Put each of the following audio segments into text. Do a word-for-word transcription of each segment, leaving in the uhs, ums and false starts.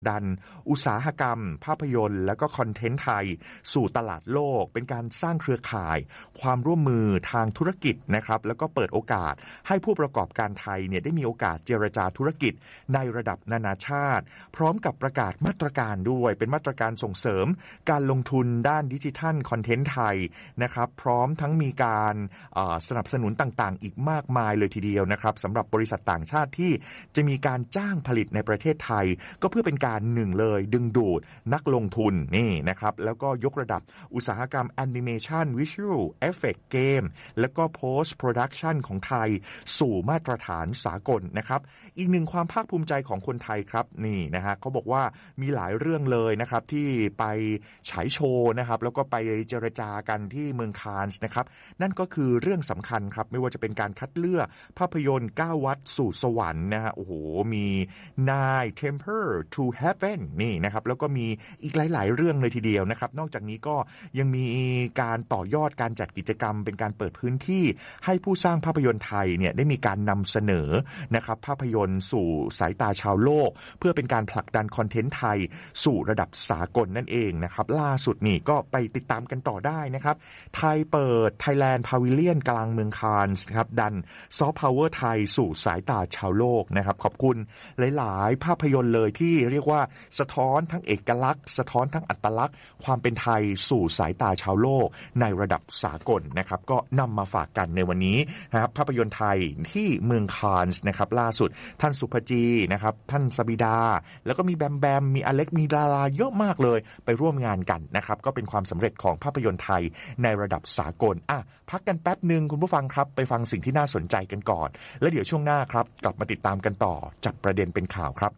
ดันอุตสาหกรรมภาพยนตร์และก็คอนเทนต์ไทยสู่ตลาดโลกเป็นการสร้างเครือข่ายความร่วมมือทางธุรกิจนะครับแล้วก็เปิดโอกาสให้ผู้ประกอบการไทยเนี่ยได้มีโอกาสเจรจาธุรกิจในระดับนานาชาติพร้อมกับประกาศมาตรการด้วยเป็นมาตรการส่งเสริมการลงทุนด้านดิจิทัลคอนเทนต์ไทยนะครับพร้อมทั้งมีการสนับสนุนต่างๆอีกมากมายเลยทีเดียวนะครับสำหรับบริษัทต่างชาติที่จะมีการจ้างผลิตในประเทศไทยก็เพื่อเป็นการหนึ่งเลยดึงดูดนักลงทุนนี่นะครับแล้วก็ยกระดับอุตสาหกรรมแอนิเมชันวิชวลเอฟเฟคเกมแล้วก็โพสต์โปรดักชันของไทยสู่มาตรฐานสากลนะครับอีกหนึ่งความภาคภูมิใจของคนไทยครับนี่นะฮะเขาบอกว่ามีหลายเรื่องเลยนะครับที่ไปฉายโชว์นะครับแล้วก็ไปเจรจากันที่เมืองคานส์นะครับนั่นก็คือเรื่องสำคัญครับไม่ว่าจะเป็นการคัดเลือกภาพยนตร์เก้าวัดสู่สวรรค์นะฮะโอ้โหมี Nine Temple to Heaven นี่นะครับแล้วก็มีอีกหลายๆเรื่องเลยทีเดียวนะครับนอกจากนี้ก็ยังมีการต่อยอดการจัดกิจกรรมเป็นการเปิดพื้นที่ให้ผู้สร้างภาพยนตร์ไทยเนี่ยได้มีการนำเสนอนะครับภาพยนตร์สู่สายตาชาวโลกเพื่อเป็นการผลักดันคอนเทนต์ไทยสู่ระดับสากลนั่นเองนะครับล่าสุดนี่ก็ไปติดตามกันต่อได้นะครับไทยเปิด Thailand Pavilion กลางเมืองคานส์นะครับดันซอฟต์พาวเวอร์ไทยสู่สายตาชาวโลกนะครับขอบคุณหลายๆภาพยนตร์เลยที่เรียกว่าสะท้อนทั้งเอกลักษณ์สะท้อนทั้งอัตลักษณ์ความเป็นไทยสู่สายตาชาวโลกในระดับสากลนะครับก็นำมาฝากกันในวันนี้นะครับภาพยนตร์ไทยที่เมืองคานส์นะครับล่าสุดท่านสุภจีนะครับท่านสบิดาแล้วก็มีแบมแบมมีอเล็กมีดาราเยอะมากเลยไปร่วมงานกันนะครับก็เป็นความสำเร็จของภาพยนตร์ไทยในระดับสากลอ่ะพักกันแป๊บนึงคุณผู้ฟังครับไปฟังสิ่งที่น่าสนใจกันก่อนแล้วเดี๋ยวช่วงหน้าครับกลับมาติดตามกันต่อจับประเด็นเป็นข่าวครับ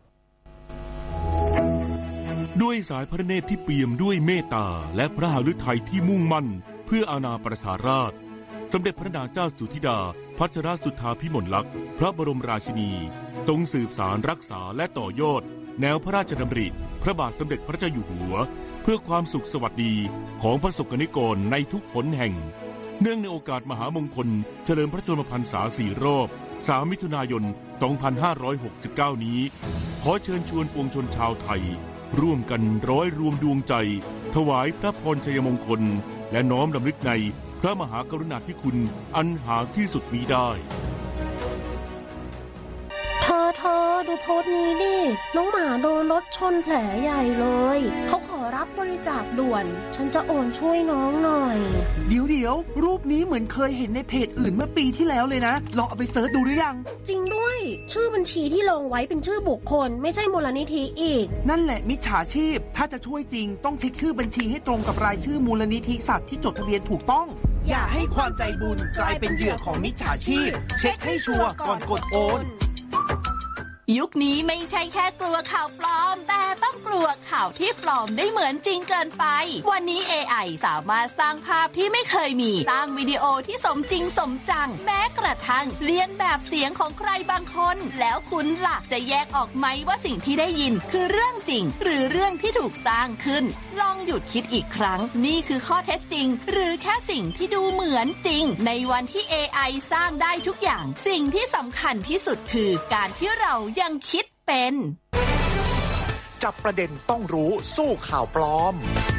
ด้วยสายพระเนตรที่เปี่ยมด้วยเมตตาและพระหฤทัยที่มุ่งมั่นเพื่ออาณาประชาราษฎร์สมเด็จพระนางเจ้าสุธิดาพัชรสุทธาภิมลลักษณ์พระบรมราชินีทรงสืบสารรักษาและต่อยอดแนวพระราชดำริพระบาทสมเด็จพระเจ้าอยู่หัวเพื่อความสุขสวัสดีของพระสงฆ์นิกรในทุกหนแห่งเนื่องในโอกาสมหามงคลเฉลิมพระชนมพรรษาสี่รอบสามมิถุนายนสองพันห้าร้อยหกสิบเก้านี้ขอเชิญชวนปวงชนชาวไทยร่วมกันร้อยรวมดวงใจถวายพระพรชัยมงคลและน้อมรำลึกในพระมหากรุณาธิคุณอันหาที่สุดมิได้เธอเธอดูโพสต์นี้ดิน้องหมาโดนรถชนแผลใหญ่เลยเขาขอรับบริจาคด่วนฉันจะโอนช่วยน้องหน่อยเดี๋ยวเดี๋ยวรูปนี้เหมือนเคยเห็นในเพจอื่นเมื่อปีที่แล้วเลยนะลองเอาไปเสิร์ชดูหรือยังจริงด้วยชื่อบัญชีที่ลงไว้เป็นชื่อบุคคลไม่ใช่มูลนิธิอีกนั่นแหละมิจฉาชีพถ้าจะช่วยจริงต้องเช็คชื่อบัญชีให้ตรงกับรายชื่อมูลนิธิสัตว์ที่จดทะเบียนถูกต้องอย่าให้ความใจบุญกลายเป็นเหยื่อของมิจฉาชีพเช็คให้ชัวร์ก่อนกดโอนยุคนี้ไม่ใช่แค่กลัวข่าวปลอมแต่ต้องกลัวข่าวที่ปลอมได้เหมือนจริงเกินไปวันนี้ เอ ไอ สามารถสร้างภาพที่ไม่เคยมีสร้างวิดีโอที่สมจริงสมจังแม้กระทั่งเลียนแบบเสียงของใครบางคนแล้วคุณล่ะจะแยกออกไหมว่าสิ่งที่ได้ยินคือเรื่องจริงหรือเรื่องที่ถูกสร้างขึ้นลองหยุดคิดอีกครั้งนี่คือข้อเท็จจริงหรือแค่สิ่งที่ดูเหมือนจริงในวันที่ เอ ไอ สร้างได้ทุกอย่างสิ่งที่สำคัญที่สุดคือการที่เรายังคิดเป็นจับประเด็นต้องรู้สู้ข่าวปลอม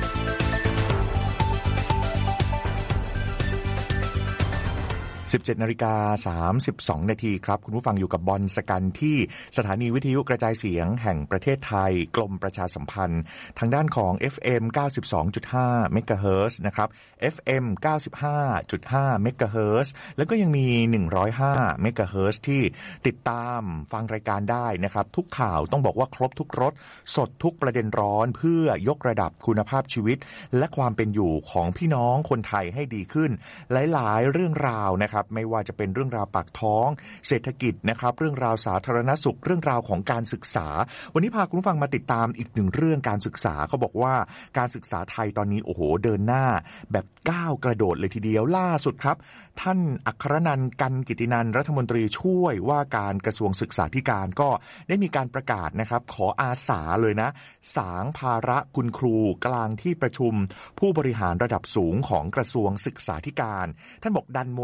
สิบเจ็ดนาฬิกาสามสิบสองนาทีครับคุณผู้ฟังอยู่กับบอลสกันที่สถานีวิทยุกระจายเสียงแห่งประเทศไทยกรมประชาสัมพันธ์ทางด้านของ เอฟ เอ็ม เก้าสิบสองจุดห้า เมกะเฮิรตซ์นะครับ เอฟ เอ็ม เก้าสิบห้าจุดห้า เมกะเฮิรตซ์แล้วก็ยังมีหนึ่งร้อยห้าเมกะเฮิรตซ์ที่ติดตามฟังรายการได้นะครับทุกข่าวต้องบอกว่าครบทุกรสสดทุกประเด็นร้อนเพื่อยกระดับคุณภาพชีวิตและความเป็นอยู่ของพี่น้องคนไทยให้ดีขึ้นหลายๆเรื่องราวนะครับไม่ว่าจะเป็นเรื่องราวปากท้องเศรษฐกิจนะครับเรื่องราวสาธารณสุขเรื่องราวของการศึกษาวันนี้พาคุณผู้ฟังมาติดตามอีกหนึ่งเรื่องการศึกษาเขาบอกว่าการศึกษาไทยตอนนี้โอ้โหเดินหน้าแบบก้าวกระโดดเลยทีเดียวล่าสุดครับท่านอัครนันท์ กันกิตินันท์รัฐมนตรีช่วยว่าการกระทรวงศึกษาธิการก็ได้มีการประกาศนะครับขออาสาเลยนะสางภาระคุณครูกลางที่ประชุมผู้บริหารระดับสูงของกระทรวงศึกษาธิการท่านบอกดันโมเดลครับ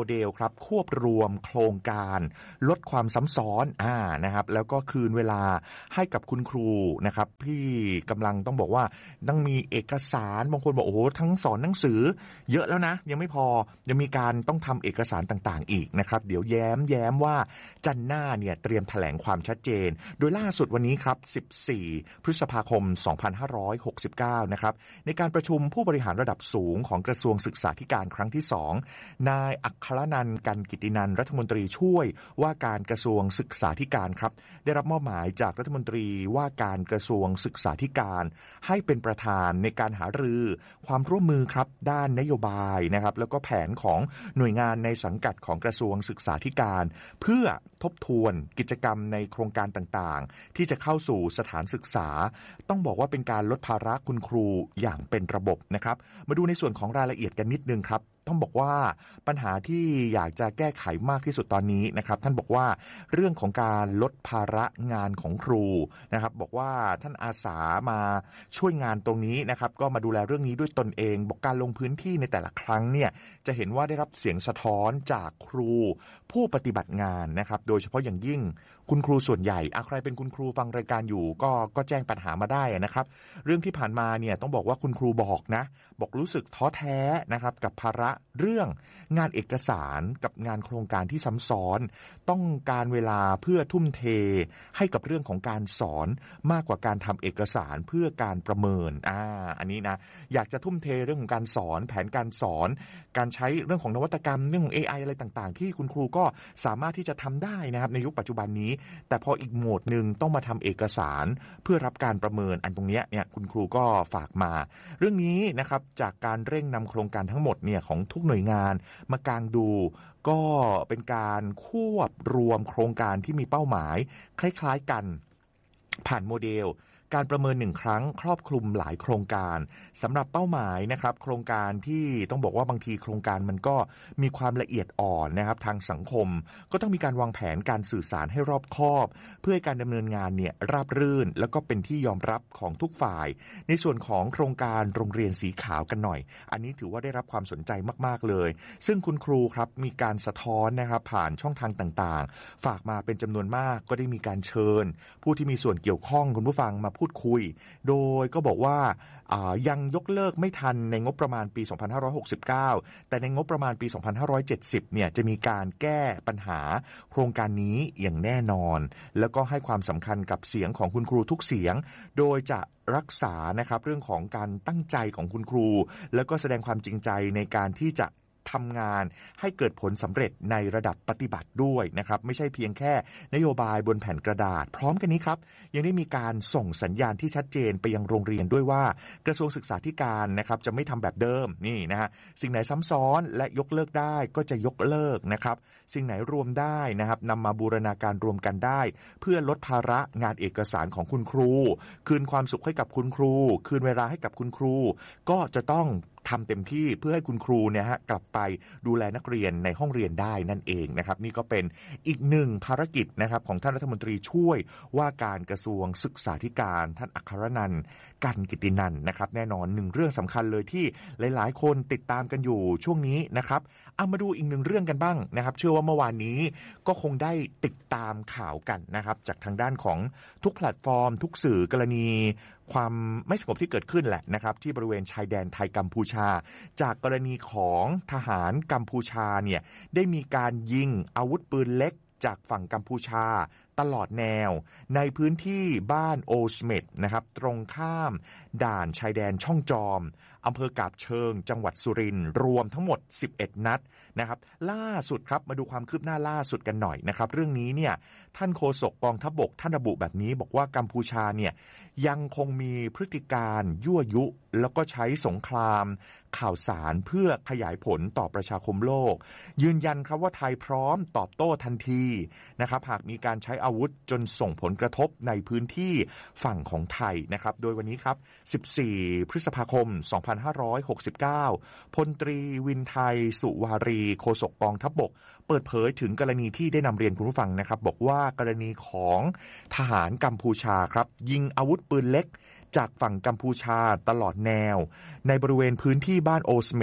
นะครับควบรวมโครงการลดความซ้ำซ้อนอ่านะครับแล้วก็คืนเวลาให้กับคุณครูนะครับที่กำลังต้องบอกว่าต้องมีเอกสารบางคนบอกโอ้โหทั้งสอนหนังสือเยอะแล้วนะยังไม่พอยังมีการต้องทำเอกสารต่างๆอีกนะครับเดี๋ยวแย้มแย้มว่าจันทร์หน้าเนี่ยเตรียมแถลงความชัดเจนโดยล่าสุดวันนี้ครับสิบสี่พฤษภาคมสองพันห้าร้อยหกสิบเก้านะครับในการประชุมผู้บริหารระดับสูงของกระทรวงศึกษาธิการครั้งที่สองนายอัครนันท์ กันกิตินันท์รัฐมนตรีช่วยว่าการกระทรวงศึกษาธิการครับได้รับมอบหมายจากรัฐมนตรีว่าการกระทรวงศึกษาธิการให้เป็นประธานในการหารือความร่วมมือครับด้านนโยบายนะครับแล้วก็แผนของหน่วยงานในสังกัดของกระทรวงศึกษาธิการเพื่อทบทวนกิจกรรมในโครงการต่างๆที่จะเข้าสู่สถานศึกษาต้องบอกว่าเป็นการลดภาระคุณครูอย่างเป็นระบบนะครับมาดูในส่วนของรายละเอียดกันนิดนึงครับต้องบอกว่าปัญหาที่อยากจะแก้ไขมากที่สุดตอนนี้นะครับท่านบอกว่าเรื่องของการลดภาระงานของครูนะครับบอกว่าท่านอาสามาช่วยงานตรงนี้นะครับก็มาดูแลเรื่องนี้ด้วยตนเองบอกการลงพื้นที่ในแต่ละครั้งเนี่ยจะเห็นว่าได้รับเสียงสะท้อนจากครูผู้ปฏิบัติงานนะครับโดยเฉพาะอย่างยิ่งคุณครูส่วนใหญ่อะใครเป็นคุณครูฟังรายการอยู่ก็ก็แจ้งปัญหามาได้นะครับเรื่องที่ผ่านมาเนี่ยต้องบอกว่าคุณครูบอกนะบอกรู้สึกท้อแท้นะครับกับภาระเรื่องงานเอกสารกับงานโครงการที่ซ้ำซ้อนต้องการเวลาเพื่อทุ่มเทให้กับเรื่องของการสอนมากกว่าการทำเอกสารเพื่อการประเมินอ่าอันนี้นะอยากจะทุ่มเทเรื่องของการสอนแผนการสอนการใช้เรื่องของนวัตกรรมเรื่องของ เอ ไอ อะไรต่างๆที่คุณครูก็สามารถที่จะทำได้นะครับในยุคปัจจุบันนี้แต่พออีกโหมดหนึ่งต้องมาทำเอกสารเพื่อรับการประเมินอันตรงนี้เนี่ยคุณครูก็ฝากมาเรื่องนี้นะครับจากการเร่งนำโครงการทั้งหมดเนี่ยของทุกหน่วยงานมากางดูก็เป็นการควบรวมโครงการที่มีเป้าหมายคล้ายๆกันผ่านโมเดลการประเมินหนึ่งครั้งครอบคลุมหลายโครงการสำหรับเป้าหมายนะครับโครงการที่ต้องบอกว่าบางทีโครงการมันก็มีความละเอียดอ่อนนะครับทางสังคมก็ต้องมีการวางแผนการสื่อสารให้รอบคอบเพื่อให้การดำเนินงานเนี่ยราบรื่นแล้วก็เป็นที่ยอมรับของทุกฝ่ายในส่วนของโครงการโรงเรียนสีขาวกันหน่อยอันนี้ถือว่าได้รับความสนใจมากๆเลยซึ่งคุณครูครับมีการสะท้อนนะครับผ่านช่องทางต่างๆฝากมาเป็นจำนวนมากก็ได้มีการเชิญผู้ที่มีส่วนเกี่ยวข้องคุณผู้ฟังมาพูดคุยโดยก็บอกว่ายังยกเลิกไม่ทันในงบประมาณปีสองพันห้าร้อยหกสิบเก้าแต่ในงบประมาณปีสองพันห้าร้อยเจ็ดสิบเนี่ยจะมีการแก้ปัญหาโครงการนี้อย่างแน่นอนแล้วก็ให้ความสำคัญกับเสียงของคุณครูทุกเสียงโดยจะรักษานะครับเรื่องของการตั้งใจของคุณครูแล้วก็แสดงความจริงใจในการที่จะทำงานให้เกิดผลสำเร็จในระดับปฏิบัติด้วยนะครับไม่ใช่เพียงแค่นโยบายบนแผ่นกระดาษพร้อมกันนี้ครับยังได้มีการส่งสัญญาณที่ชัดเจนไปยังโรงเรียนด้วยว่ากระทรวงศึกษาธิการนะครับจะไม่ทำแบบเดิมนี่นะฮะสิ่งไหนซ้ำซ้อนและยกเลิกได้ก็จะยกเลิกนะครับสิ่งไหนรวมได้นะครับนำมาบูรณาการรวมกันได้เพื่อลดภาระงานเอกสารของคุณครูคืนความสุขให้กับคุณครูคืนเวลาให้กับคุณครูก็จะต้องทำเต็มที่เพื่อให้คุณครูเนี่ยฮะกลับไปดูแลนักเรียนในห้องเรียนได้นั่นเองนะครับนี่ก็เป็นอีกหนึ่งภารกิจนะครับของท่านรัฐมนตรีช่วยว่าการกระทรวงศึกษาธิการท่านอัครนันท์ กันกิตินันท์นะครับแน่นอนหนึ่งเรื่องสำคัญเลยที่หลายๆคนติดตามกันอยู่ช่วงนี้นะครับเอามาดูอีกหนึ่งเรื่องกันบ้างนะครับเชื่อว่าเมื่อวานนี้ก็คงได้ติดตามข่าวกันนะครับจากทางด้านของทุกแพลตฟอร์มทุกสื่อกรณีความไม่สงบที่เกิดขึ้นแหละนะครับที่บริเวณชายแดนไทยกัมพูชาจากกรณีของทหารกัมพูชาเนี่ยได้มีการยิงอาวุธปืนเล็กจากฝั่งกัมพูชาตลอดแนวในพื้นที่บ้านโอสเมดนะครับตรงข้ามด่านชายแดนช่องจอมอำเภอกาบเชิงจังหวัดสุรินทร์รวมทั้งหมดสิบเอ็ดนัดนะครับล่าสุดครับมาดูความคืบหน้าล่าสุดกันหน่อยนะครับเรื่องนี้เนี่ยท่านโฆษกกองทัพบกท่านระบุแบบนี้บอกว่ากัมพูชาเนี่ยยังคงมีพฤติการยั่วยุแล้วก็ใช้สงครามข่าวสารเพื่อขยายผลต่อประชาคมโลกยืนยันครับว่าไทยพร้อมตอบโต้ทันทีนะครับหากมีการใช้อาวุธจนส่งผลกระทบในพื้นที่ฝั่งของไทยนะครับโดยวันนี้ครับสิบสี่พฤษภาคมสองพันห้าร้อยหกสิบเก้าพลตรีวินไทยสุวารีโฆษกกองทัพบกเปิดเผยถึงกรณีที่ได้นำเรียนคุณผู้ฟังนะครับบอกว่ากรณีของทหารกัมพูชาครับยิงอาวุธปืนเล็กจากฝั่งกัมพูชาตลอดแนวในบริเวณพื้นที่บ้านโอสเมดต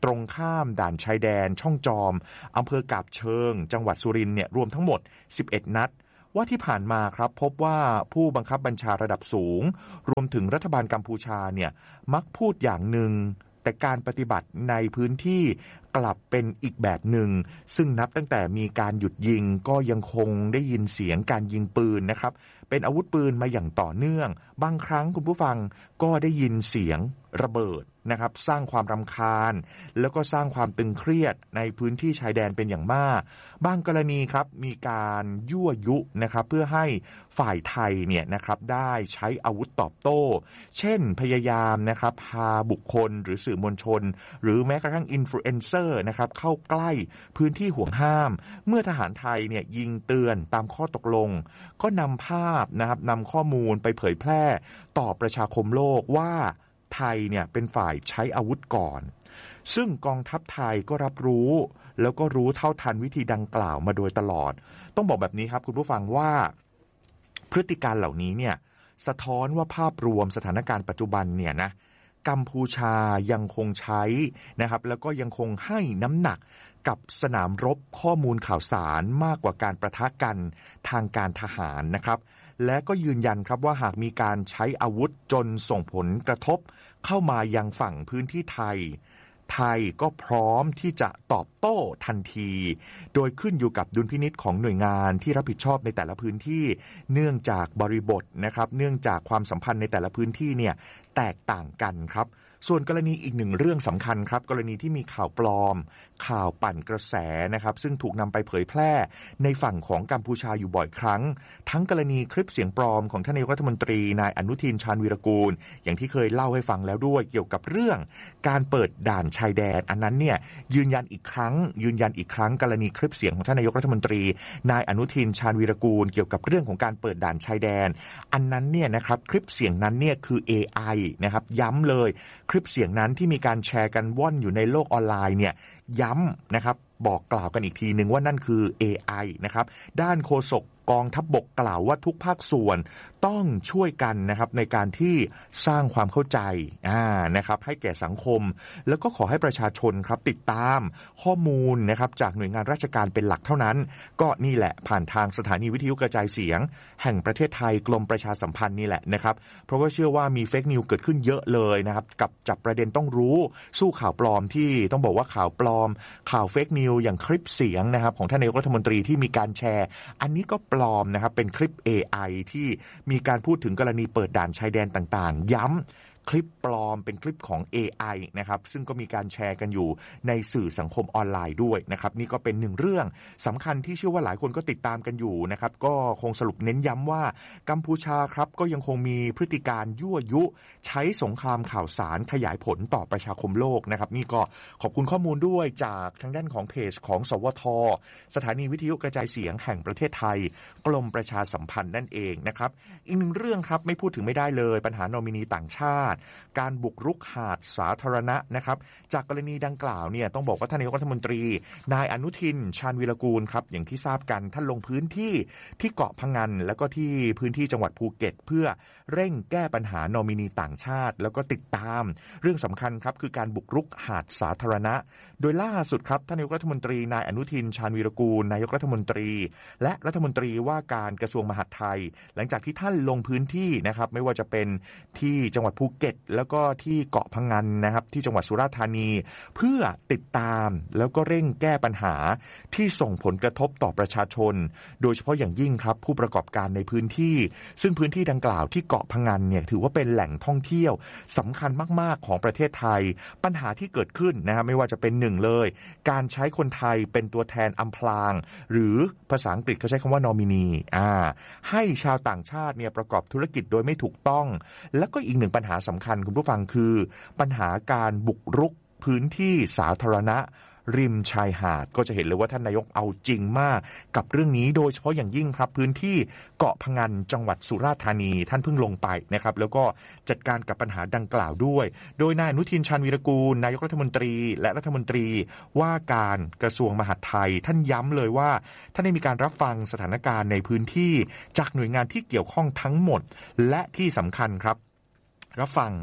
ตรงข้ามด่านชายแดนช่องจอมอำเภอกาบเชิงจังหวัดสุรินทร์เนี่ยรวมทั้งหมดสิบเอ็ดนัดว่าที่ผ่านมาครับพบว่าผู้บังคับบัญชาระดับสูงรวมถึงรัฐบาลกัมพูชาเนี่ยมักพูดอย่างหนึ่งแต่การปฏิบัติในพื้นที่กลับเป็นอีกแบบหนึ่งซึ่งนับตั้งแต่มีการหยุดยิงก็ยังคงได้ยินเสียงการยิงปืนนะครับเป็นอาวุธปืนมาอย่างต่อเนื่องบางครั้งคุณผู้ฟังก็ได้ยินเสียงระเบิดนะครับสร้างความรำคาญแล้วก็สร้างความตึงเครียดในพื้นที่ชายแดนเป็นอย่างมากบางกรณีครับมีการยั่วยุนะครับเพื่อให้ฝ่ายไทยเนี่ยนะครับได้ใช้อาวุธตอบโต้เช่นพยายามนะครับพาบุคคลหรือสื่อมวลชนหรือแม้กระทั่งอินฟลูเอนเซอร์นะครับเข้าใกล้พื้นที่ห่วงห้ามเมื่อทหารไทยเนี่ยยิงเตือนตามข้อตกลงก็นำภาพนะครับนำข้อมูลไปเผยแพร่ต่อประชาคมโลกว่าไทยเนี่ยเป็นฝ่ายใช้อาวุธก่อนซึ่งกองทัพไทยก็รับรู้แล้วก็รู้เท่าทันวิธีดังกล่าวมาโดยตลอดต้องบอกแบบนี้ครับคุณผู้ฟังว่าพฤติการเหล่านี้เนี่ยสะท้อนว่าภาพรวมสถานการณ์ปัจจุบันเนี่ยนะกัมพูชายังคงใช้นะครับแล้วก็ยังคงให้น้ำหนักกับสนามรบข้อมูลข่าวสารมากกว่าการประทะกันทางการทหารนะครับและก็ยืนยันครับว่าหากมีการใช้อาวุธจนส่งผลกระทบเข้ามายังฝั่งพื้นที่ไทยไทยก็พร้อมที่จะตอบโต้ทันทีโดยขึ้นอยู่กับดุลพินิจของหน่วยงานที่รับผิดชอบในแต่ละพื้นที่เนื่องจากบริบทนะครับเนื่องจากความสัมพันธ์ในแต่ละพื้นที่เนี่ยแตกต่างกันครับส่วนกรณีอีกหนึ่งเรื่องสำคัญครับกรณีที่มีข่าวปลอมข่าวปั่นกระแสนะครับซึ่งถูกนำไปเผยแพร่ในฝั่งของกัมพูชาอยู่บ่อยครั้งทั้งกรณีคลิปเสียงปลอมของท่านนายกรัฐมนตรีนายอนุทินชาญวีรกูลอย่างที่เคยเล่าให้ฟังแล้วด้วยเกี่ยวกับเรื่องการเปิดด่านชายแดนอันนั้นเนี่ยยืนยันอีกครั้งยืนยันอีกครั้งกรณีคลิปเสียงของท่านนายกรัฐมนตรีนายอนุทินชาญวีรกูลเกี่ยวกับเรื่องของการเปิดด่านชายแดนอันนั้นเนี่ยนะครับคลิปเสียงนั้นเนี่ยคือ เอ ไอ นะครับย้ำเลยคลิปเสียงนั้นที่มีการแชร์กันว่อนอยู่ในโลกออนไลน์เนี่ยย้ำนะครับบอกกล่าวกันอีกทีนึงว่านั่นคือ เอ ไอ นะครับด้านโฆษกกองทัพบกกล่าวว่าทุกภาคส่วนต้องช่วยกันนะครับในการที่สร้างความเข้าใจอ่านะครับให้แก่สังคมแล้วก็ขอให้ประชาชนครับติดตามข้อมูลนะครับจากหน่วยงานราชการเป็นหลักเท่านั้นก็นี่แหละผ่านทางสถานีวิทยุกระจายเสียงแห่งประเทศไทยกรมประชาสัมพันธ์นี่แหละนะครับเพราะว่าเชื่อว่ามีเฟคนิวเกิดขึ้นเยอะเลยนะครับกับจับประเด็นต้องรู้สู้ข่าวปลอมที่ต้องบอกว่าข่าวปลอมข่าวเฟคนิวอย่างคลิปเสียงนะครับของท่านนายกรัฐมนตรีที่มีการแชร์อันนี้ก็ปลอมนะครับเป็นคลิป เอ ไอ ที่มีการพูดถึงกรณีเปิดด่านชายแดนต่างๆย้ำคลิปปลอมเป็นคลิปของ เอ ไอ นะครับซึ่งก็มีการแชร์กันอยู่ในสื่อสังคมออนไลน์ด้วยนะครับนี่ก็เป็นหนึ่งเรื่องสำคัญที่เชื่อว่าหลายคนก็ติดตามกันอยู่นะครับก็คงสรุปเน้นย้ำว่ากัมพูชาครับก็ยังคงมีพฤติการยั่วยุใช้สงครามข่าวสารขยายผลต่อประชาคมโลกนะครับนี่ก็ขอบคุณข้อมูลด้วยจากทางด้านของเพจของสวทสถานีวิทยุกระจายเสียงแห่งประเทศไทยกรมประชาสัมพันธ์นั่นเองนะครับอีกหนึ่งเรื่องครับไม่พูดถึงไม่ได้เลยปัญหานอมินีต่างชาติการบุกรุกหาดสาธารณะนะครับจากกรณีดังกล่าวเนี่ยต้องบอกว่าท่านนายกรัฐมนตรีนายอนุทินชาญวีรกูลครับอย่างที่ทราบกันท่านลงพื้นที่ที่เกาะพะงันแล้วก็ที่พื้นที่จังหวัดภูเก็ตเพื่อเร่งแก้ปัญหานอมินีต่างชาติแล้วก็ติดตามเรื่องสำคัญครับคือการบุกรุกหาดสาธารณะโดยล่าสุดครับท่านนายกรัฐมนตรีนายอนุทินชาญวีรกูลนายกรัฐมนตรีและรัฐมนตรีว่าการกระทรวงมหาดไทยหลังจากที่ท่านลงพื้นที่นะครับไม่ว่าจะเป็นที่จังหวัดภูเก็ตแล้วก็ที่เกาะพะงันนะครับที่จังหวัดสุราษฎร์ธานีเพื่อติดตามแล้วก็เร่งแก้ปัญหาที่ส่งผลกระทบต่อประชาชนโดยเฉพาะอย่างยิ่งครับผู้ประกอบการในพื้นที่ซึ่งพื้นที่ดังกล่าวที่เกาะพะงันเนี่ยถือว่าเป็นแหล่งท่องเที่ยวสำคัญมากๆของประเทศไทยปัญหาที่เกิดขึ้นนะครับไม่ว่าจะเป็นหนึ่งเลยการใช้คนไทยเป็นตัวแทนอำพรางหรือภาษาอังกฤษเขาใช้คำว่านอมินีอ่าให้ชาวต่างชาติเนี่ยประกอบธุรกิจโดยไม่ถูกต้องแล้วก็อีกหนึ่งปัญหาสำคัญคุณผู้ฟังคือปัญหาการบุกรุกพื้นที่สาธารณะริมชายหาดก็จะเห็นเลยว่าท่านนายกเอาจริงมากกับเรื่องนี้โดยเฉพาะอย่างยิ่งครับพื้นที่เกาะพะงันจังหวัดสุราษฎร์ธานีท่านเพิ่งลงไปนะครับแล้วก็จัดการกับปัญหาดังกล่าวด้วยโดยนายอนุทินชาญวีรกูลนายกรัฐมนตรีและรัฐมนตรีว่าการกระทรวงมหาดไทยท่านย้ำเลยว่าท่านได้มีการรับฟังสถานการณ์ในพื้นที่จากหน่วยงานที่เกี่ยวข้องทั้งหมดและที่สำคัญครับรับฟัง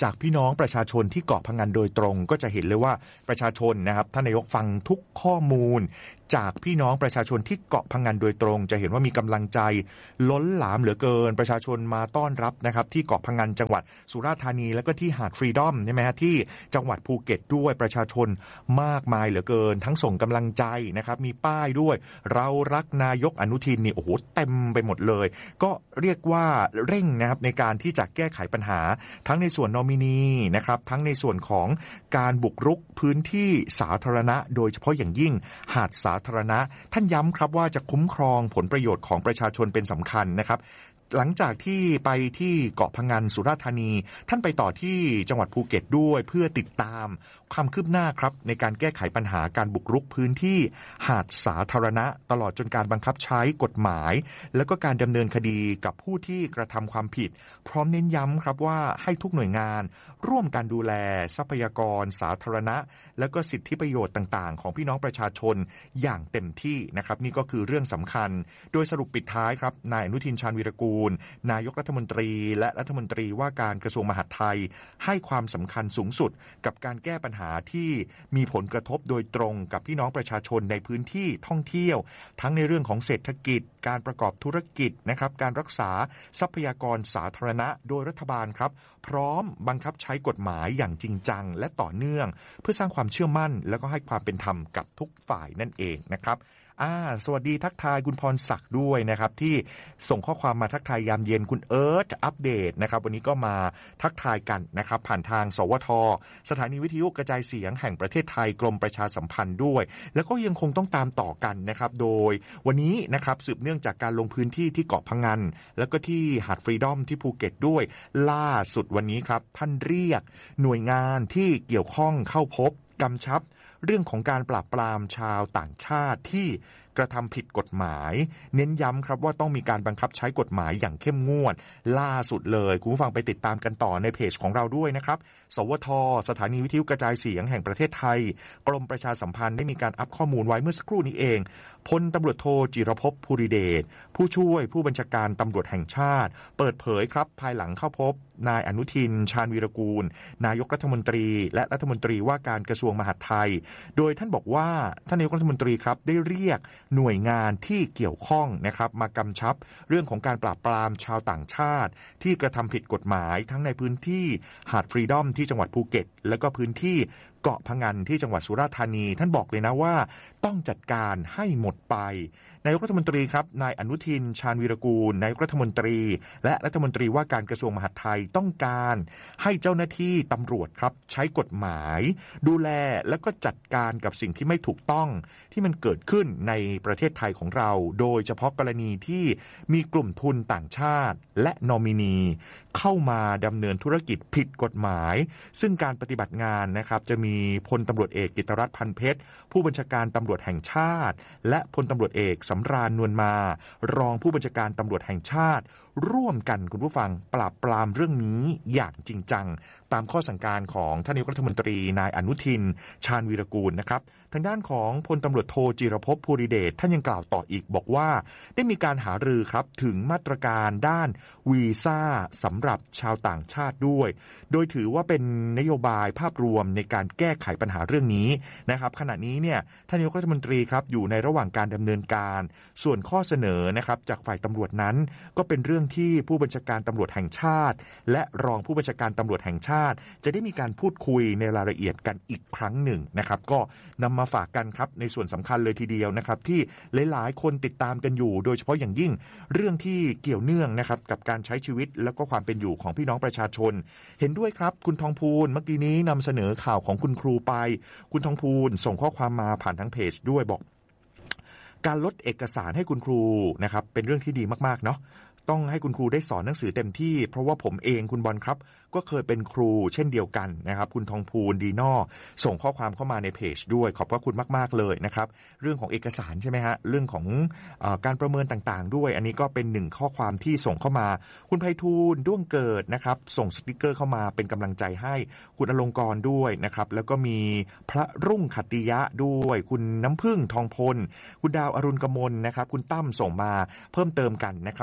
จากพี่น้องประชาชนที่เกาะพะงันโดยตรงก็จะเห็นเลยว่าประชาชนนะครับท่านนายกฟังทุกข้อมูลจากพี่น้องประชาชนที่เกาะพะงันโดยตรงจะเห็นว่ามีกำลังใจล้นหลามเหลือเกินประชาชนมาต้อนรับนะครับที่เกาะพะงันจังหวัดสุราษฎร์ธานีแล้วก็ที่หาดฟรีดอมใช่ไหมฮะที่จังหวัดภูเก็ตด้วยประชาชนมากมายเหลือเกินทั้งส่งกำลังใจนะครับมีป้ายด้วยเรารักนายกอนุทินนี่โอ้โหเต็มไปหมดเลยก็เรียกว่าเร่งนะครับในการที่จะแก้ไขปัญหาทั้งในส่วนนอมินีนะครับทั้งในส่วนของการบุกรุกพื้นที่สาธารณะโดยเฉพาะอย่างยิ่งหาดสาธารณะท่านย้ำครับว่าจะคุ้มครองผลประโยชน์ของประชาชนเป็นสำคัญนะครับหลังจากที่ไปที่เกาะพะงันสุราษฎร์ธานีท่านไปต่อที่จังหวัดภูเก็ตด้วยเพื่อติดตามความคืบหน้าครับในการแก้ไขปัญหาการบุกรุกพื้นที่หาดสาธารณะตลอดจนการบังคับใช้กฎหมายแล้วก็การดำเนินคดีกับผู้ที่กระทำความผิดพร้อมเน้นย้ำครับว่าให้ทุกหน่วยงานร่วมกันดูแลทรัพยากรสาธารณะแล้วก็สิทธิประโยชน์ต่างๆของพี่น้องประชาชนอย่างเต็มที่นะครับนี่ก็คือเรื่องสำคัญโดยสรุปปิดท้ายครับนายอนุทินชาญวีรกูลนายกรัฐมนตรีและรัฐมนตรีว่าการกระทรวงมหาดไทยให้ความสำคัญสูงสุดกับการแก้ปัญหาที่มีผลกระทบโดยตรงกับพี่น้องประชาชนในพื้นที่ท่องเที่ยวทั้งในเรื่องของเศรษฐกิจการประกอบธุรกิจนะครับการรักษาทรัพยากรสาธารณะโดยรัฐบาลครับพร้อมบังคับใช้กฎหมายอย่างจริงจังและต่อเนื่องเพื่อสร้างความเชื่อมั่นแล้วก็ให้ความเป็นธรรมกับทุกฝ่ายนั่นเองนะครับอ่าสวัสดีทักทายคุณพรศักดิ์ด้วยนะครับที่ส่งข้อความมาทักทายยามเย็นคุณเอิร์ธอัปเดตนะครับวันนี้ก็มาทักทายกันนะครับผ่านทางสวทสถานีวิทยุกระจายเสียงแห่งประเทศไทยกรมประชาสัมพันธ์ด้วยแล้วก็ยังคงต้องตามต่อกันนะครับโดยวันนี้นะครับสืบเนื่องจากการลงพื้นที่ที่เกาะพะงันแล้วก็ที่หาดฟรีดอมที่ภูเก็ตด้วยล่าสุดวันนี้ครับท่านเรียกหน่วยงานที่เกี่ยวข้องเข้าพบกำชับเรื่องของการปราบปรามชาวต่างชาติที่กระทำผิดกฎหมายเน้นย้ำครับว่าต้องมีการบังคับใช้กฎหมายอย่างเข้มงวดล่าสุดเลยคุณผู้ฟังไปติดตามกันต่อในเพจของเราด้วยนะครับสวทสถานีวิทยุกระจายเสียงแห่งประเทศไทยกรมประชาสัมพันธ์ได้มีการอัปข้อมูลไว้เมื่อสักครู่นี้เองพลตำรวจโทจิรภพภูริเดชผู้ช่วยผู้บัญชาการตำรวจแห่งชาติเปิดเผยครับภายหลังเข้าพบนายอนุทินชาญวีรกูลนายกรัฐมนตรีและรัฐมนตรีว่าการกระทรวงมหาดไทยโดยท่านบอกว่าท่านนายกรัฐมนตรีครับได้เรียกหน่วยงานที่เกี่ยวข้องนะครับมากำชับเรื่องของการปราบปรามชาวต่างชาติที่กระทำผิดกฎหมายทั้งในพื้นที่หาดฟรีดอมที่จังหวัดภูเก็ตและก็พื้นที่เกาะพะงันที่จังหวัดสุราษฎร์ธานีท่านบอกเลยนะว่าต้องจัดการให้หมดไปนายกรัฐมนตรีครับนายอนุทินชาญวีรกูลนายกรัฐมนตรีและรัฐมนตรีว่าการกระทรวงมหาดไทยต้องการให้เจ้าหน้าที่ตำรวจครับใช้กฎหมายดูแลแล้วก็จัดการกับสิ่งที่ไม่ถูกต้องที่มันเกิดขึ้นในประเทศไทยของเราโดยเฉพาะกรณีที่มีกลุ่มทุนต่างชาติและนอมินีเข้ามาดำเนินธุรกิจผิดกฎหมายซึ่งการปฏิบัติงานนะครับจะมีพลตำรวจเอกกิตติรัตน์พันเพชรผู้บัญชาการตำรวจแห่งชาติและพลตำรวจเอกสำราญนวลมารองผู้บัญชาการตำรวจแห่งชาติร่วมกันคุณผู้ฟังปราบปรามเรื่องนี้อย่างจริงจังตามข้อสั่งการของท่านนายกรัฐมนตรีนายอนุทินชาญวีรกูลนะครับทางด้านของพลตำรวจโทจิรภพภูริเดชท่านยังกล่าวต่ออีกบอกว่าได้มีการหารือครับถึงมาตรการด้านวีซ่าสำหรับชาวต่างชาติด้วยโดยถือว่าเป็นนโยบายภาพรวมในการแก้ไขปัญหาเรื่องนี้นะครับขณะนี้เนี่ยท่านนายกรัฐมนตรีครับอยู่ในระหว่างการดำเนินการส่วนข้อเสนอนะครับจากฝ่ายตำรวจนั้นก็เป็นเรื่องที่ผู้บัญชาการตำรวจแห่งชาติและรองผู้บัญชาการตำรวจแห่งชาติจะได้มีการพูดคุยในรายละเอียดกันอีกครั้งหนึ่งนะครับก็นำมาฝากกันครับในส่วนสำคัญเลยทีเดียวนะครับที่หลายๆคนติดตามกันอยู่โดยเฉพาะอย่างยิ่งเรื่องที่เกี่ยวเนื่องนะครับกับการใช้ชีวิตแล้วก็ความเป็นอยู่ของพี่น้องประชาชนเห็นด้วยครับคุณทองพูนเมื่อกี้นี้นำเสนอข่าวของคุณครูไปคุณทองพูนส่งข้อความมาผ่านทางเพจด้วยบอกการลดเอกสารให้คุณครูนะครับเป็นเรื่องที่ดีมากๆเนาะต้องให้คุณครูได้สอนหนังสือเต็มที่เพราะว่าผมเองคุณบอลครับก็เคยเป็นครูเช่นเดียวกันนะครับคุณทองพูนดีนอส่งข้อความเข้ามาในเพจด้วยขอบพระคุณมากๆเลยนะครับเรื่องของเอกสารใช่ไหมฮะเรื่องของเอ่อการประเมินต่างๆด้วยอันนี้ก็เป็นหนึ่งข้อความที่ส่งเข้ามาคุณไพฑูรย์ด้วงเกิดนะครับส่งสติกเกอร์เข้ามาเป็นกำลังใจให้คุณอลงกรณ์ด้วยนะครับแล้วก็มีพระรุ่งขัตติยะด้วยคุณน้ำพึ่งทองพลคุณดาวอรุณกมลนะครับคุณตั้มส่งมาเพิ่มเติมกันนะครับก็ถือว่า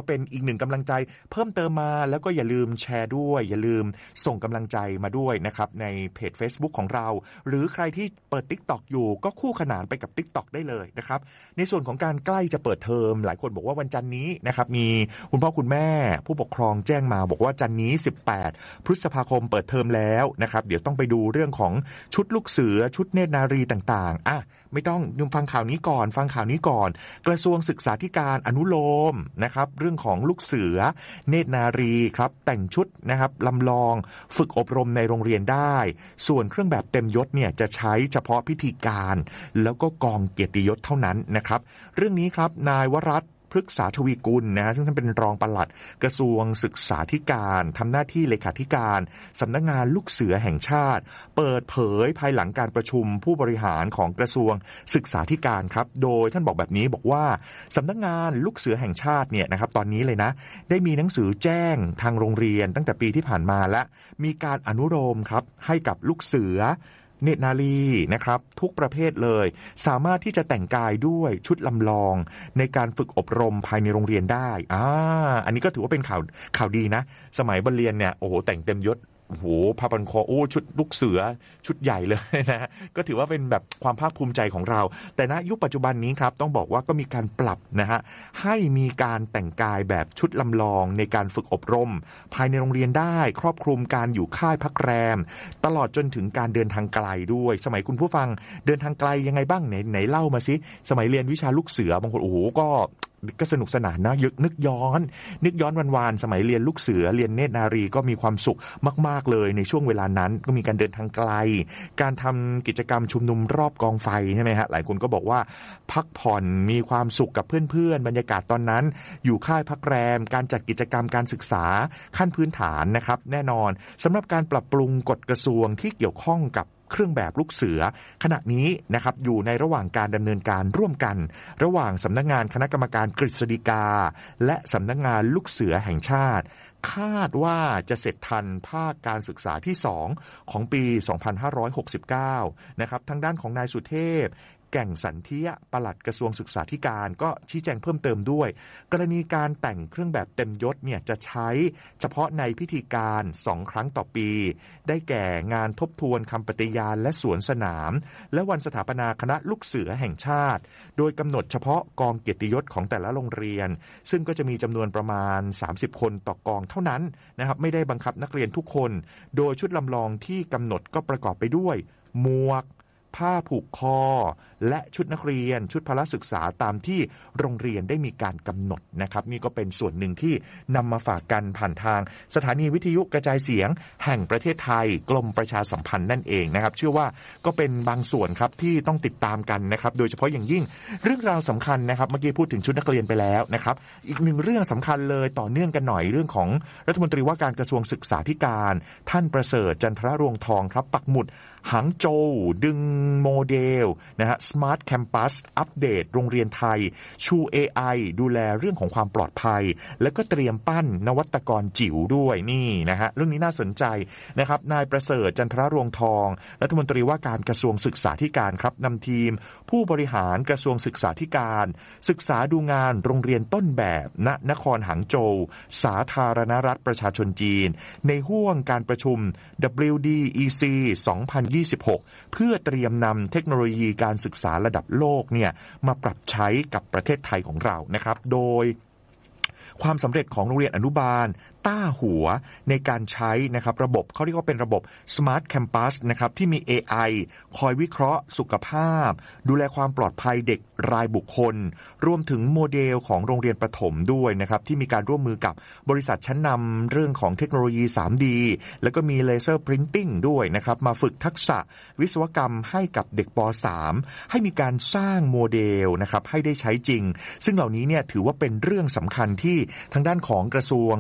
เป็นอีกหนึ่งกำลังใจเพิ่มเติมมาแล้วก็อย่าลืมแชร์ด้วยอย่าลืมส่งกำลังใจมาด้วยนะครับในเพจ Facebook ของเราหรือใครที่เปิด TikTok อยู่ก็คู่ขนานไปกับ TikTok ได้เลยนะครับในส่วนของการใกล้จะเปิดเทอมหลายคนบอกว่าวันจันทร์นี้นะครับมีคุณพ่อคุณแม่ผู้ปกครองแจ้งมาบอกว่าจันทร์นี้สิบแปดพฤษภาคมเปิดเทอมแล้วนะครับเดี๋ยวต้องไปดูเรื่องของชุดลูกเสือชุดเนตรนารีต่างๆอ่ะไม่ต้องยุ่งฟังข่าวนี้ก่อนฟังข่าวนี้ก่อนกระทรวงศึกษาธิการอนุโลมนะครับเรื่องของลูกเสือเนตรนารีครับแต่งชุดนะครับลำลองฝึกอบรมในโรงเรียนได้ส่วนเครื่องแบบเต็มยศเนี่ยจะใช้เฉพาะพิธีการแล้วก็กองเกียรติยศเท่านั้นนะครับเรื่องนี้ครับนายวรัตน์พฤกษาทวีกุลนะฮะซึ่งท่านเป็นรองปลัดกระทรวงศึกษาธิการทำหน้าที่เลขาธิการสำนักงานลูกเสือแห่งชาติเปิดเผยภายหลังการประชุมผู้บริหารของกระทรวงศึกษาธิการครับโดยท่านบอกแบบนี้บอกว่าสำนักงานลูกเสือแห่งชาติเนี่ยนะครับตอนนี้เลยนะได้มีหนังสือแจ้งทางโรงเรียนตั้งแต่ปีที่ผ่านมาและมีการอนุโลมครับให้กับลูกเสือเนตรนารีนะครับทุกประเภทเลยสามารถที่จะแต่งกายด้วยชุดลำลองในการฝึกอบรมภายในโรงเรียนได้อ่าอันนี้ก็ถือว่าเป็นข่าวข่าวดีนะสมัยบรรเรียนเนี่ยโอ้โหแต่งเต็มยศโอ้โหผ้าพันคอโอ้ชุดลูกเสือชุดใหญ่เลยนะก็ถือว่าเป็นแบบความภาคภูมิใจของเราแต่ณยุคปัจจุบันนี้ครับต้องบอกว่าก็มีการปรับนะฮะให้มีการแต่งกายแบบชุดลำลองในการฝึกอบรมภายในโรงเรียนได้ครอบคลุมการอยู่ค่ายพักแรมตลอดจนถึงการเดินทางไกลด้วยสมัยคุณผู้ฟังเดินทางไกลยังไงบ้างไหนไหนเล่ามาสิสมัยเรียนวิชาลูกเสือบางคนโอ้โหก็ก็สนุกสนานนะยึกนึกย้อนนึกย้อนวันๆสมัยเรียนลูกเสือเรียนเนตรนารีก็มีความสุขมากๆเลยในช่วงเวลานั้นก็มีการเดินทางไกลการทำกิจกรรมชุมนุมรอบกองไฟใช่ไหมฮะหลายคนก็บอกว่าพักผ่อนมีความสุขกับเพื่อนๆบรรยากาศตอนนั้นอยู่ค่ายพักแรมการจัดกิจกรรมการศึกษาขั้นพื้นฐานนะครับแน่นอนสำหรับการปรับปรุงกฎกระทรวงที่เกี่ยวข้องกับเครื่องแบบลูกเสือขณะนี้นะครับอยู่ในระหว่างการดำเนินการร่วมกันระหว่างสำนักงานคณะกรรมการกฤษฎีกาและสำนักงานลูกเสือแห่งชาติคาดว่าจะเสร็จทันภาคการศึกษาที่สองของปีสองพันห้าร้อยหกสิบเก้านะครับทางด้านของนายสุเทพแก่งสันเทียปลัดกระทรวงศึกษาธิการก็ชี้แจงเพิ่มเติมด้วยกรณีการแต่งเครื่องแบบเต็มยศเนี่ยจะใช้เฉพาะในพิธีการสองครั้งต่อปีได้แก่งานทบทวนคำปฏิญาณและสวนสนามและวันสถาปนาคณะลูกเสือแห่งชาติโดยกำหนดเฉพาะกองเกียรติยศของแต่ละโรงเรียนซึ่งก็จะมีจำนวนประมาณสามสิบคนต่อกองเท่านั้นนะครับไม่ได้บังคับนักเรียนทุกคนโดยชุดลำลองที่กำหนดก็ประกอบไปด้วยหมวกผ้าผูกคอและชุดนักเรียนชุดพละศึกษาตามที่โรงเรียนได้มีการกำหนดนะครับนี่ก็เป็นส่วนหนึ่งที่นำมาฝากกันผ่านทางสถานีวิทยุกระจายเสียงแห่งประเทศไทยกรมประชาสัมพันธ์นั่นเองนะครับเชื่อว่าก็เป็นบางส่วนครับที่ต้องติดตามกันนะครับโดยเฉพาะอย่างยิ่งเรื่องราวสำคัญนะครับเมื่อกี้พูดถึงชุดนักเรียนไปแล้วนะครับอีกหนึ่งเรื่องสำคัญเลยต่อเนื่องกันหน่อยเรื่องของรัฐมนตรีว่าการกระทรวงศึกษาธิการท่านประเสริฐจันทรรวงทองครับปักหมุดหางโจวดึงโมเดลนะฮะ Smart Campus อัปเดตโรงเรียนไทยชู เอ ไอ ดูแลเรื่องของความปลอดภัยแล้วก็เตรียมปั้นนวัตกรจิ๋วด้วยนี่นะฮะเรื่องนี้น่าสนใจนะครับนายประเสริฐจันทรรวงทองรัฐมนตรีว่าการกระทรวงศึกษาธิการครับนำทีมผู้บริหารกระทรวงศึกษาธิการศึกษาดูงานโรงเรียนต้นแบบณนครหางโจวสาธารณรัฐประชาชนจีนในห้วงการประชุม ดับเบิลยู ดี อี ซี สองพันยี่สิบหกเพื่อเตรียมนำเทคโนโลยีการศึกษาระดับโลกเนี่ยมาปรับใช้กับประเทศไทยของเรานะครับโดยความสำเร็จของโรงเรียนอนุบาลต้าหัวในการใช้นะครับระบบเขาเรียกว่าเป็นระบบ Smart Campus นะครับที่มี เอ ไอ คอยวิเคราะห์สุขภาพดูแลความปลอดภัยเด็กรายบุคคลรวมถึงโมเดลของโรงเรียนประถมด้วยนะครับที่มีการร่วมมือกับบริษัทชั้นนำเรื่องของเทคโนโลยี ทรี ดี แล้วก็มีเลเซอร์พรินติ้งด้วยนะครับมาฝึกทักษะวิศวกรรมให้กับเด็กป.สาม ให้มีการสร้างโมเดลนะครับให้ได้ใช้จริงซึ่งเหล่านี้เนี่ยถือว่าเป็นเรื่องสำคัญที่ทางด้านของกระทรวงศึกษา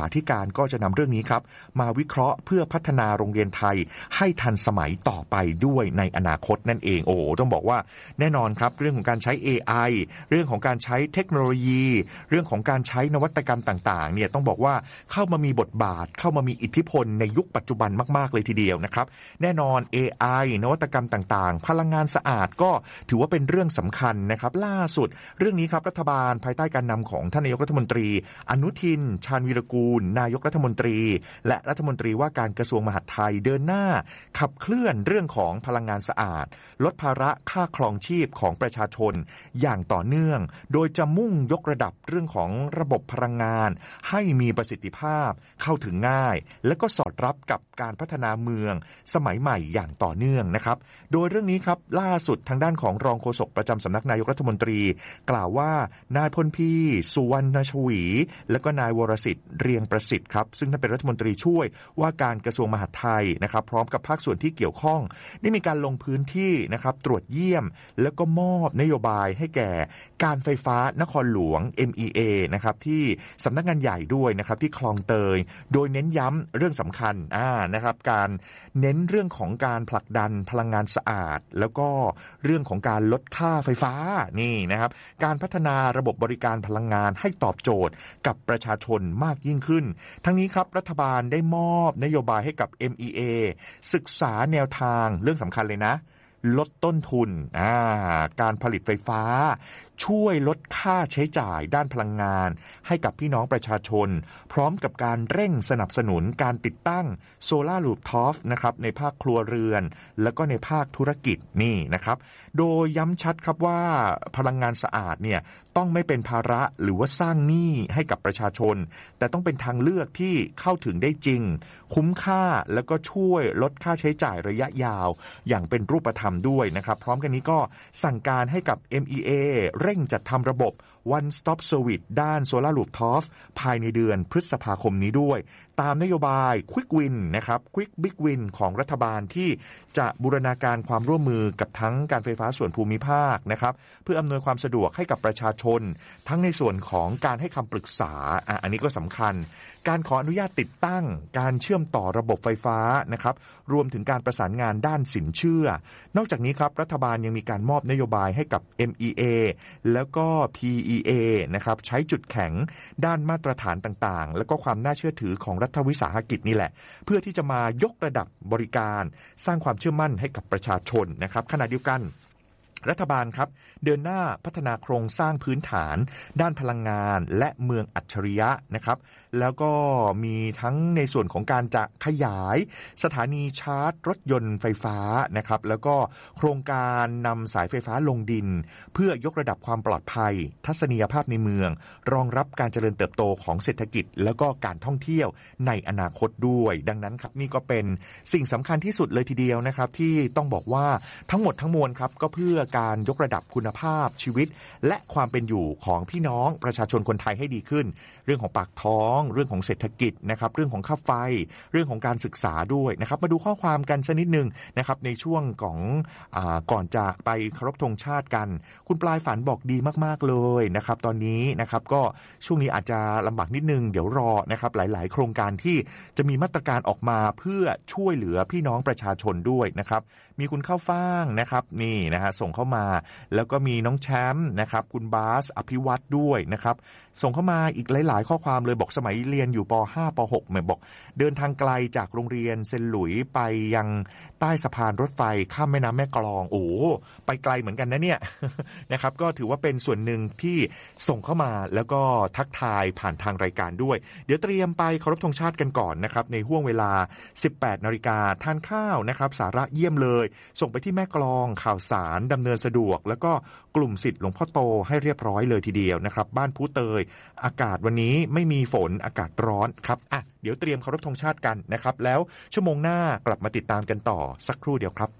ธิการก็จะนำเรื่องนี้ครับมาวิเคราะห์เพื่อพัฒนาโรงเรียนไทยให้ทันสมัยต่อไปด้วยในอนาคตนั่นเองโอ้ต้องบอกว่าแน่นอนครับเรื่องของการใช้ เอ ไอ เรื่องของการใช้เทคโนโลยีเรื่องของการใช้นวัตกรรมต่างๆเนี่ยต้องบอกว่าเข้ามามีบทบาทเข้ามามีอิทธิพลในยุคปัจจุบันมากๆเลยทีเดียวนะครับแน่นอน เอ ไอ นวัตกรรมต่างๆพลังงานสะอาดก็ถือว่าเป็นเรื่องสำคัญนะครับล่าสุดเรื่องนี้ครับรัฐบาลภายใต้การนำของท่านนายกรัฐมนตรีอนุทินชาญวีรกูลนายกรัฐมนตรีและรัฐมนตรีว่าการกระทรวงมหาดไทยเดินหน้าขับเคลื่อนเรื่องของพลังงานสะอาดลดภาระค่าครองชีพของประชาชนอย่างต่อเนื่องโดยจะมุ่งยกระดับเรื่องของระบบพลังงานให้มีประสิทธิภาพเข้าถึงง่ายและก็สอดรับกับการพัฒนาเมืองสมัยใหม่อย่างต่อเนื่องนะครับโดยเรื่องนี้ครับล่าสุดทางด้านของรองโฆษกประจำสำนักนายกรัฐมนตรีกล่าวว่านายพลพีสุวรรณชวีและก็นายวรสิทธิ์เรียงประสิทธิ์ครับซึ่งท่านเป็นรัฐมนตรีช่วยว่าการกระทรวงมหาดไทยนะครับพร้อมกับภาคส่วนที่เกี่ยวข้องได้มีการลงพื้นที่นะครับตรวจเยี่ยมแล้วก็มอบนโยบายให้แก่การไฟฟ้านครหลวง เอ็ม อี เอ นะครับที่สำนักงานใหญ่ด้วยนะครับที่คลองเตยโดยเน้นย้ำเรื่องสำคัญอ่านะครับการเน้นเรื่องของการผลักดันพลังงานสะอาดแล้วก็เรื่องของการลดค่าไฟฟ้านี่นะครับการพัฒนาระบบบริการพลังงานให้ตอบโจทย์กับประชาชนมากยิ่งขึ้นทั้งนี้ครับรัฐบาลได้มอบนโยบายให้กับ เอ็ม อี เอ ศึกษาแนวทางเรื่องสำคัญเลยนะลดต้นทุนอ่าการผลิตไฟฟ้าช่วยลดค่าใช้จ่ายด้านพลังงานให้กับพี่น้องประชาชนพร้อมกับการเร่งสนับสนุนการติดตั้งโซล่ารูฟท็อปนะครับในภาคครัวเรือนแล้วก็ในภาคธุรกิจนี่นะครับโดยย้ำชัดครับว่าพลังงานสะอาดเนี่ยต้องไม่เป็นภาระหรือว่าสร้างหนี้ให้กับประชาชนแต่ต้องเป็นทางเลือกที่เข้าถึงได้จริงคุ้มค่าแล้วก็ช่วยลดค่าใช้จ่ายระยะยาวอย่างเป็นรูปธรรมด้วยนะครับพร้อมกันนี้ก็สั่งการให้กับ เอ็ม อี เอ เร่งจัดทำระบบ One Stop Service ด้าน Solar Rooftop ภายในเดือนพฤษภาคมนี้ด้วยตามนโยบาย Quick Win นะครับ Quick Big Win ของรัฐบาลที่จะบูรณาการความร่วมมือกับทั้งการไฟฟ้าส่วนภูมิภาคนะครับเพื่ออำนวยความสะดวกให้กับประชาชนทั้งในส่วนของการให้คำปรึกษา อ่ะ อันนี้ก็สำคัญการขออนุญาตติดตั้งการเชื่อมต่อระบบไฟฟ้านะครับรวมถึงการประสานงานด้านสินเชื่อนอกจากนี้ครับรัฐบาลยังมีการมอบนโยบายให้กับ เอ็ม อี เอ แล้วก็ พี อี เอ นะครับใช้จุดแข็งด้านมาตรฐานต่างๆแล้วก็ความน่าเชื่อถือของรัฐวิสาหกิจนี่แหละเพื่อที่จะมายกระดับบริการสร้างความเชื่อมั่นให้กับประชาชนนะครับขณะเดียวกันรัฐบาลครับเดินหน้าพัฒนาโครงสร้างพื้นฐานด้านพลังงานและเมืองอัจฉริยะนะครับแล้วก็มีทั้งในส่วนของการจะขยายสถานีชาร์จรถยนต์ไฟฟ้านะครับแล้วก็โครงการนำสายไฟฟ้าลงดินเพื่อยกระดับความปลอดภัยทัศนียภาพในเมืองรองรับการเจริญเติบโตของเศรษฐกิจแล้วก็การท่องเที่ยวในอนาคตด้วยดังนั้นครับนี่ก็เป็นสิ่งสำคัญที่สุดเลยทีเดียวนะครับที่ต้องบอกว่าทั้งหมดทั้งมวลครับก็เพื่อการยกระดับคุณภาพชีวิตและความเป็นอยู่ของพี่น้องประชาชนคนไทยให้ดีขึ้นเรื่องของปากท้องเรื่องของเศรษฐกิจนะครับเรื่องของค่าไฟเรื่องของการศึกษาด้วยนะครับมาดูข้อความกันสักนิดนึงนะครับในช่วงของอ่าก่อนจะไปเคารพธงชาติกันคุณปลายฝันบอกดีมากๆเลยนะครับตอนนี้นะครับก็ช่วงนี้อาจจะลำบากนิดนึงเดี๋ยวรอนะครับหลายๆโครงการที่จะมีมาตรการออกมาเพื่อช่วยเหลือพี่น้องประชาชนด้วยนะครับมีคุณข้าวฟ่างนะครับนี่นะฮะส่งเข้ามาแล้วก็มีน้องแชมป์นะครับคุณบาสอภิวัตรด้วยนะครับส่งเข้ามาอีกหลายๆข้อความเลยบอกสมัยเรียนอยู่ป ห้า ป หกเหมือนบอกเดินทางไกลจากโรงเรียนเซนหลุยไปยังใต้สะพานรถไฟข้ามแม่น้ำแม่กลองโอ้ไปไกลเหมือนกันนะเนี่ย นะครับก็ถือว่าเป็นส่วนหนึ่งที่ส่งเข้ามาแล้วก็ทักทายผ่านทางรายการด้วยเดี๋ยวเตรียมไปเคารพธงชาติกันก่อนนะครับในห้วงเวลา สิบแปดนาฬิกาทานข้าวนะครับสาระเยี่ยมเลยส่งไปที่แม่กลองข่าวสารดำเนินสะดวกแล้วก็กลุ่มศิษย์หลวงพ่อโตให้เรียบร้อยเลยทีเดียวนะครับบ้านผู้เตยอากาศวันนี้ไม่มีฝนอากาศร้อนครับอ่ะเดี๋ยวเตรียมเคารพธงชาติกันนะครับแล้วชั่วโมงหน้ากลับมาติดตามกันต่อสักครู่เดียวครับ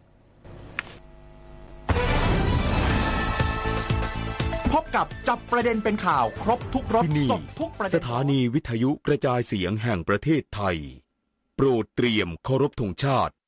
พบกับจับประเด็นเป็นข่าวครบทุกรสสดทุกประเด็นสถานีวิทยุกระจายเสียงแห่งประเทศไทยโปรดเตรียมเคารพธงชาติ